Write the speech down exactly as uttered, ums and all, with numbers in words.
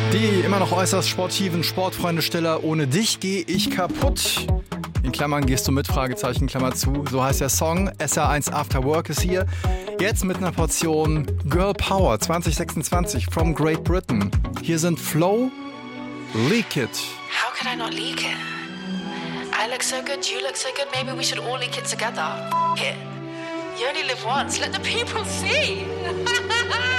Die immer noch äußerst sportiven Sportfreunde-Stiller, ohne dich geh ich kaputt. In Klammern gehst du mit, Fragezeichen, Klammer zu. So heißt der Song. S R eins After Work ist hier. Jetzt mit einer Portion Girl Power zwanzig sechsundzwanzig from Great Britain. Hier sind Flow, Leak It. How could I not leak it? I look so good, you look so good, maybe we should all leak it together. F- it. You only live once, let the people see.